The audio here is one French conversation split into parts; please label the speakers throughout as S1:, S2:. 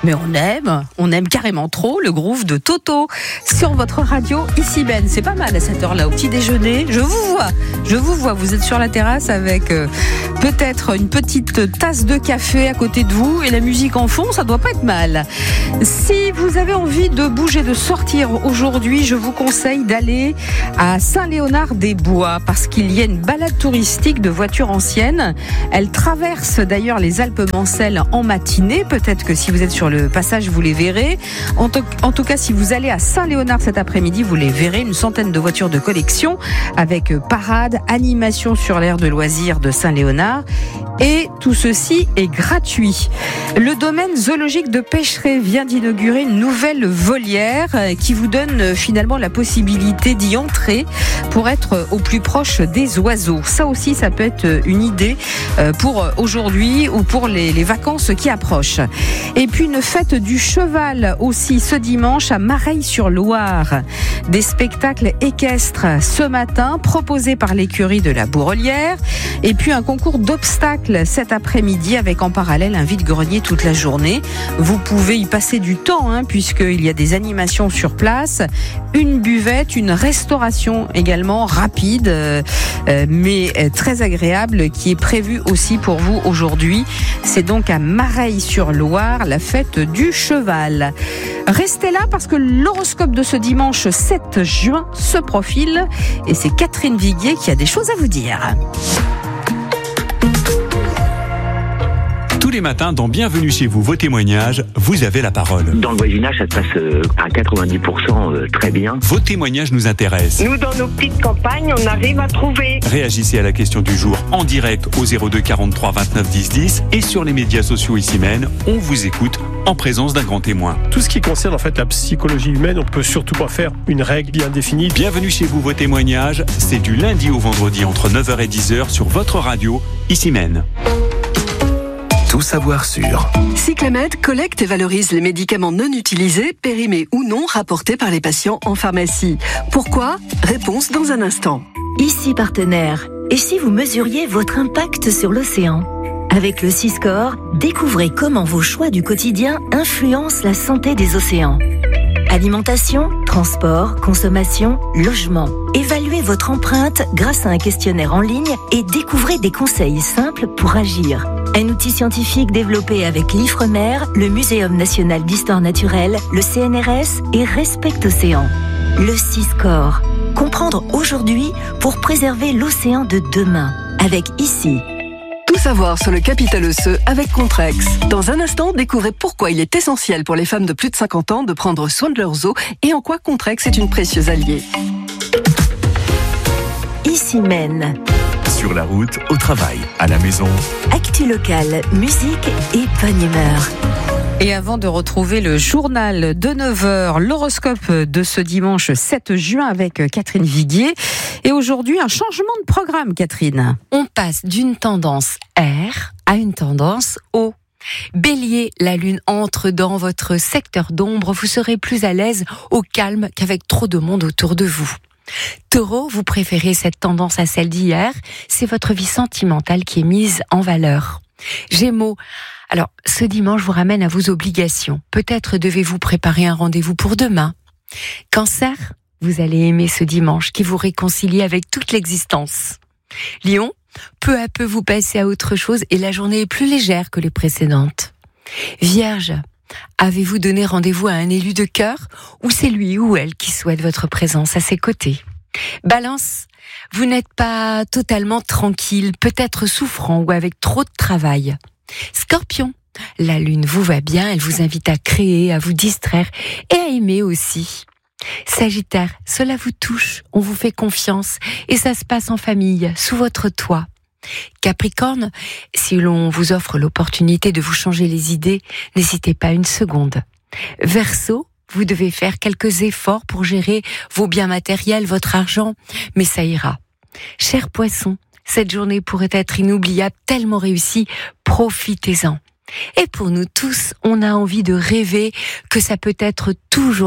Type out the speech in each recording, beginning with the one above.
S1: Mais on aime carrément trop le groove de Toto sur votre radio ici Ben. C'est pas mal à cette heure-là, au petit déjeuner. Je vous vois, vous êtes sur la terrasse avec peut-être une petite tasse de café à côté de vous et la musique en fond, ça doit pas être mal. Si vous avez envie de bouger, de sortir aujourd'hui, je vous conseille d'aller à Saint-Léonard-des-Bois parce qu'il y a une balade touristique de voitures anciennes. Elle traverse d'ailleurs les Alpes-Mancelles en matinée. Peut-être que si vous êtes sur le passage, vous les verrez. En tout cas, si vous allez à Saint-Léonard cet après-midi, vous les verrez. Une centaine de voitures de collection avec parade, animation sur l'aire de loisirs de Saint-Léonard. Et tout ceci est gratuit. Le domaine zoologique de Pécheret vient d'inaugurer une nouvelle volière qui vous donne finalement la possibilité d'y entrer pour être au plus proche des oiseaux. Ça aussi, ça peut être une idée pour aujourd'hui ou pour les vacances qui approchent. Et puis une fête du cheval aussi ce dimanche à Mareil-sur-Loire. Des spectacles équestres ce matin proposés par l'écurie de la Bourrelière. Et puis un concours d'obstacles cet après-midi avec en parallèle un vide-grenier toute la journée. Vous pouvez y passer du temps puisqu'il y a des animations sur place, une buvette, une restauration également rapide mais très agréable qui est prévue aussi pour vous aujourd'hui. C'est donc à Mareil-sur-Loire, la fête du cheval. Restez là parce que l'horoscope de ce dimanche 7 juin se profile et c'est Catherine Viguier qui a des choses à vous dire.
S2: Tous les matins, dans Bienvenue chez vous, vos témoignages, vous avez la parole.
S3: Dans le voisinage, ça se passe à 90% très bien.
S2: Vos témoignages nous intéressent.
S4: Nous, dans nos petites campagnes, on arrive à trouver.
S2: Réagissez à la question du jour en direct au 02 43 29 10 10 et sur les médias sociaux ici même. On vous écoute en présence d'un grand témoin.
S5: Tout ce qui concerne en fait la psychologie humaine, on peut surtout pas faire une règle bien définie.
S2: Bienvenue chez vous, vos témoignages, c'est du lundi au vendredi entre 9h et 10h sur votre radio, ici même.
S6: Tout savoir sur.
S7: Cyclamed collecte et valorise les médicaments non utilisés, périmés ou non, rapportés par les patients en pharmacie. Pourquoi ? Réponse dans un instant.
S8: Ici partenaire. Et si vous mesuriez votre impact sur l'océan ? Avec le Siscore, découvrez comment vos choix du quotidien influencent la santé des océans. Alimentation, transport, consommation, logement. Évaluez votre empreinte grâce à un questionnaire en ligne et découvrez des conseils simples pour agir. Un outil scientifique développé avec l'IFREMER, le Muséum national d'histoire naturelle, le CNRS et Respect Océan. Le Siscore. Comprendre aujourd'hui pour préserver l'océan de demain. Avec ici.
S7: Tout savoir sur le capital osseux avec Contrex. Dans un instant, découvrez pourquoi il est essentiel pour les femmes de plus de 50 ans de prendre soin de leurs os et en quoi Contrex est une précieuse alliée.
S8: Ici mène.
S6: Sur la route, au travail, à la maison.
S8: Actu locale, musique et bonne humeur.
S1: Et avant de retrouver le journal de 9h, l'horoscope de ce dimanche 7 juin avec Catherine Viguier. Et aujourd'hui, un changement de programme, Catherine.
S9: On passe d'une tendance R à une tendance O. Bélier, la lune entre dans votre secteur d'ombre. Vous serez plus à l'aise au calme qu'avec trop de monde autour de vous. Taureau, vous préférez cette tendance à celle d'hier. C'est votre vie sentimentale qui est mise en valeur. Gémeaux, alors ce dimanche vous ramène à vos obligations. Peut-être devez-vous préparer un rendez-vous pour demain. Cancer, vous allez aimer ce dimanche qui vous réconcilie avec toute l'existence. Lion, peu à peu vous passez à autre chose et la journée est plus légère que les précédentes. Vierge, avez-vous donné rendez-vous à un élu de cœur ou c'est lui ou elle qui souhaite votre présence à ses côtés ? Balance, vous n'êtes pas totalement tranquille, peut-être souffrant ou avec trop de travail. Scorpion, la lune vous va bien, elle vous invite à créer, à vous distraire et à aimer aussi. Sagittaire, cela vous touche, on vous fait confiance et ça se passe en famille, sous votre toit. Capricorne, si l'on vous offre l'opportunité de vous changer les idées, n'hésitez pas une seconde. Verseau, vous devez faire quelques efforts pour gérer vos biens matériels, votre argent, mais ça ira. Cher Poisson, cette journée pourrait être inoubliable, tellement réussie, profitez-en. Et pour nous tous, on a envie de rêver que ça peut être toujours mieux.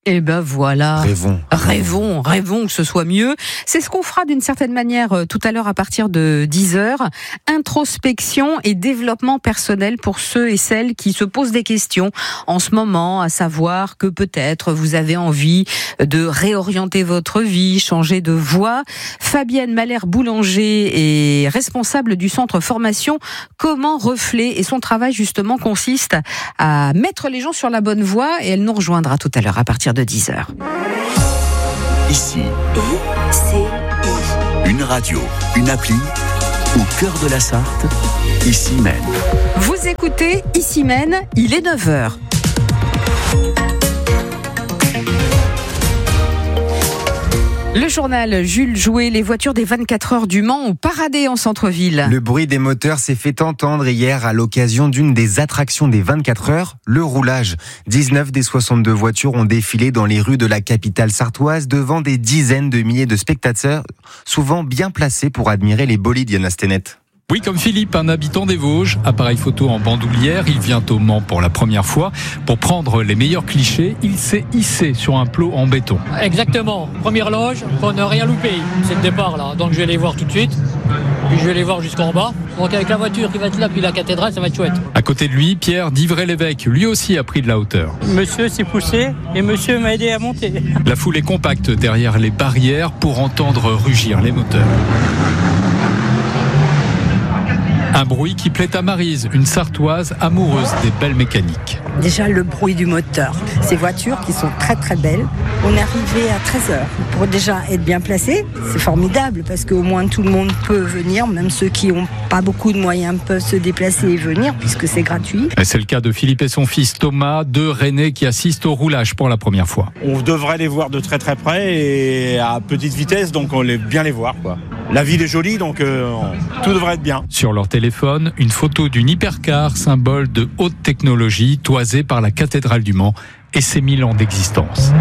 S1: Et ben voilà. Rêvons que ce soit mieux. C'est ce qu'on fera d'une certaine manière tout à l'heure à partir de 10h. Introspection et développement personnel pour ceux et celles qui se posent des questions en ce moment, à savoir que peut-être vous avez envie de réorienter votre vie, changer de voie. Fabienne Malher-Boulanger est responsable du centre formation Comment Reflet, et son travail justement consiste à mettre les gens sur la bonne voie, et elle nous rejoindra tout à l'heure à partir de 10h.
S6: Ici, une radio, une appli, au cœur de la Sarthe, Ici Mène.
S1: Vous écoutez Ici Mène, il est 9h. Le journal Jules Jouet, les voitures des 24 heures du Mans ont paradé en centre-ville.
S10: Le bruit des moteurs s'est fait entendre hier à l'occasion d'une des attractions des 24 heures, le roulage. 19 des 62 voitures ont défilé dans les rues de la capitale sartoise devant des dizaines de milliers de spectateurs, souvent bien placés pour admirer les bolides, Yann Astenet.
S11: Oui, comme Philippe, un habitant des Vosges, appareil photo en bandoulière, il vient au Mans pour la première fois. Pour prendre les meilleurs clichés, il s'est hissé sur un plot en béton.
S12: Exactement, première loge, pour ne rien louper. C'est le départ là, donc je vais les voir tout de suite. Puis je vais les voir jusqu'en bas. Donc avec la voiture qui va être là, puis la cathédrale, ça va être chouette.
S11: À côté de lui, Pierre d'Ivray-l'Évêque, lui aussi a pris de la hauteur.
S12: Monsieur s'est poussé et monsieur m'a aidé à monter.
S11: La foule est compacte derrière les barrières pour entendre rugir les moteurs. Un bruit qui plaît à Maryse, une Sartoise amoureuse des belles mécaniques.
S13: Déjà le bruit du moteur. Ces voitures qui sont très très belles. On est arrivé à 13h. Pour déjà être bien placé, c'est formidable parce qu'au moins tout le monde peut venir, même ceux qui n'ont pas beaucoup de moyens peuvent se déplacer et venir puisque c'est gratuit.
S11: Et c'est le cas de Philippe et son fils Thomas, deux Rennais qui assistent au roulage pour la première fois.
S14: On devrait les voir de très très près et à petite vitesse, donc on va bien les voir, quoi. La ville est jolie, donc tout devrait être bien.
S11: Sur leur téléphone, une photo d'une hypercar, symbole de haute technologie, toisée par la cathédrale du Mans et ses 1000 ans d'existence.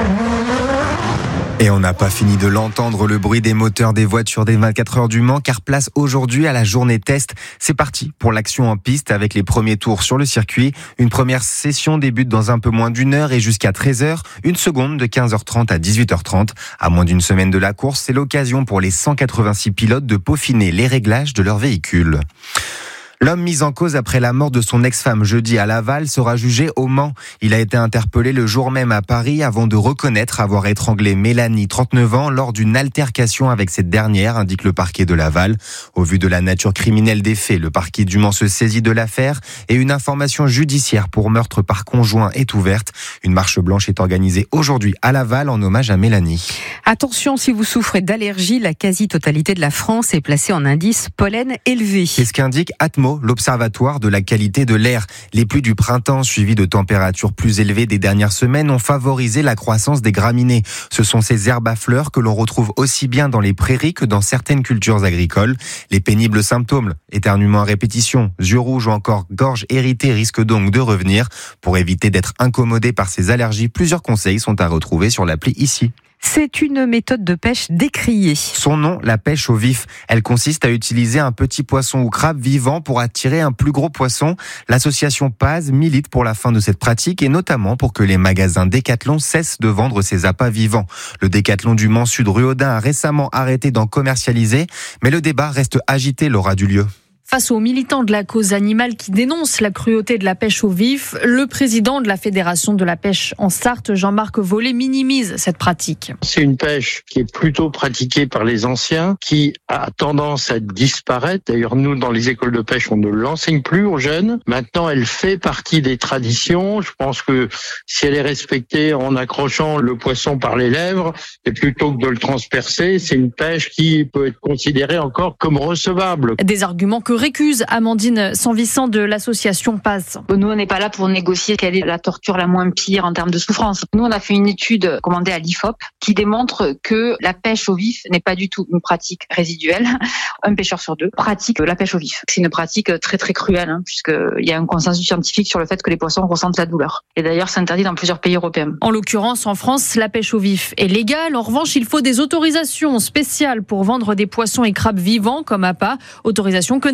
S10: Et on n'a pas fini de l'entendre, le bruit des moteurs des voitures des 24 heures du Mans, car place aujourd'hui à la journée test. C'est parti pour l'action en piste avec les premiers tours sur le circuit. Une première session débute dans un peu moins d'une heure et jusqu'à 13h. Une seconde de 15h30 à 18h30. À moins d'une semaine de la course, c'est l'occasion pour les 186 pilotes de peaufiner les réglages de leur véhicule. L'homme mis en cause après la mort de son ex-femme jeudi à Laval sera jugé au Mans. Il a été interpellé le jour même à Paris avant de reconnaître avoir étranglé Mélanie, 39 ans, lors d'une altercation avec cette dernière, indique le parquet de Laval. Au vu de la nature criminelle des faits, le parquet du Mans se saisit de l'affaire et une information judiciaire pour meurtre par conjoint est ouverte. Une marche blanche est organisée aujourd'hui à Laval en hommage à Mélanie.
S1: Attention, si vous souffrez d'allergie, la quasi-totalité de la France est placée en indice pollen élevé.
S10: C'est ce qu'indique Atmo, l'Observatoire de la qualité de l'air. Les pluies du printemps suivies de températures plus élevées des dernières semaines ont favorisé la croissance des graminées. Ce sont ces herbes à fleurs que l'on retrouve aussi bien dans les prairies que dans certaines cultures agricoles. Les pénibles symptômes, éternuements à répétition, yeux rouges ou encore gorge irritée risquent donc de revenir. Pour éviter d'être incommodé par ces allergies, plusieurs conseils sont à retrouver sur l'appli Ici.
S1: C'est une méthode de pêche décriée.
S10: Son nom, la pêche au vif. Elle consiste à utiliser un petit poisson ou crabe vivant pour attirer un plus gros poisson. L'association Paz milite pour la fin de cette pratique et notamment pour que les magasins Décathlon cessent de vendre ces appâts vivants. Le Décathlon du Mans Sud Ruaudin a récemment arrêté d'en commercialiser, mais le débat reste agité, Laura Dulieu.
S15: Face aux militants de la cause animale qui dénoncent la cruauté de la pêche au vif, le président de la Fédération de la pêche en Sarthe, Jean-Marc Vollet, minimise cette pratique.
S16: C'est une pêche qui est plutôt pratiquée par les anciens, qui a tendance à disparaître. D'ailleurs, nous, dans les écoles de pêche, on ne l'enseigne plus aux jeunes. Maintenant, elle fait partie des traditions. Je pense que si elle est respectée en accrochant le poisson par les lèvres, et plutôt que de le transpercer, c'est une pêche qui peut être considérée encore comme recevable.
S15: Des arguments que récuse Amandine Sanvissant de l'association Paz.
S17: Nous, on n'est pas là pour négocier quelle est la torture la moins pire en termes de souffrance. Nous, on a fait une étude commandée à l'IFOP qui démontre que la pêche au vif n'est pas du tout une pratique résiduelle. Un pêcheur sur deux pratique la pêche au vif. C'est une pratique très très cruelle, puisqu'il y a un consensus scientifique sur le fait que les poissons ressentent la douleur. Et d'ailleurs, c'est interdit dans plusieurs pays européens.
S15: En l'occurrence, en France, la pêche au vif est légale. En revanche, il faut des autorisations spéciales pour vendre des poissons et crabes vivants comme appât. Autorisation que n'a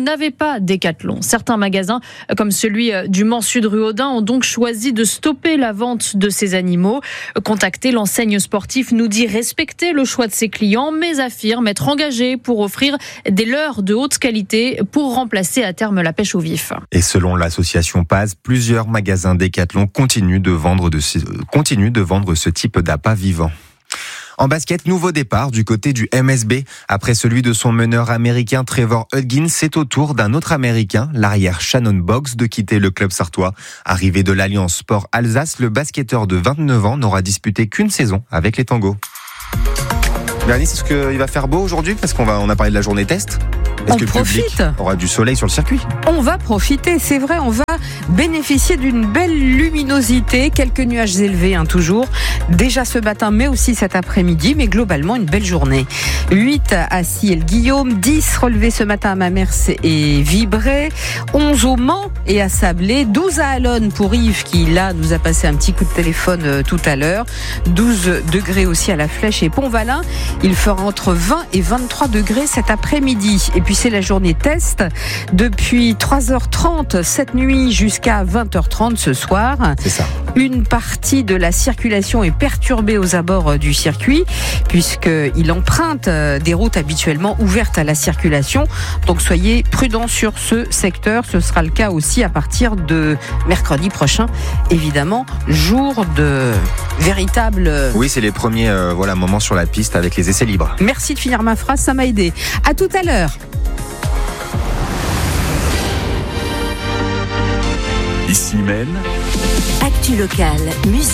S15: n'avait pas Décathlon. Certains magasins, comme celui du Mans Sud rue Audin, ont donc choisi de stopper la vente de ces animaux. Contacté, l'enseigne sportive nous dit respecter le choix de ses clients, mais affirme être engagé pour offrir des leurres de haute qualité pour remplacer à terme la pêche au vif.
S10: Et selon l'association Paz, plusieurs magasins Décathlon continuent de vendre ce type d'appât vivant. En basket, nouveau départ du côté du MSB. Après celui de son meneur américain Trevor Hudgins, c'est au tour d'un autre américain, l'arrière Shannon Boggs, de quitter le club sartois. Arrivé de l'Alliance Sport Alsace, le basketteur de 29 ans n'aura disputé qu'une saison avec les Tangos. Bernice, est-ce qu'il va faire beau aujourd'hui? Parce qu'on a parlé de la journée test. Est-ce que le public aura du soleil sur le circuit?
S1: On va profiter, c'est vrai, on va bénéficier d'une belle luminosité, quelques nuages élevés toujours, déjà ce matin mais aussi cet après-midi, mais globalement une belle journée. 8 à Ciel-Guillaume, 10 relevés ce matin à Mamers et Vibré, 11 au Mans et à Sablé, 12 à Allonne pour Yves qui là nous a passé un petit coup de téléphone tout à l'heure, 12 degrés aussi à La Flèche et Pont-Valin, il fera entre 20 et 23 degrés cet après-midi. Et puis c'est la journée test depuis 3h30 cette nuit jusqu'à 20h30 ce soir.
S10: C'est ça.
S1: Une partie de la circulation est perturbée aux abords du circuit puisqu'il emprunte des routes habituellement ouvertes à la circulation. Donc soyez prudents sur ce secteur. Ce sera le cas aussi à partir de mercredi prochain. Évidemment, jour de véritable...
S10: Oui, c'est les premiers moments sur la piste avec les essais libres.
S1: Merci de finir ma phrase, ça m'a aidé. À tout à l'heure.
S2: Ici Maine.
S8: Actu locale, musique.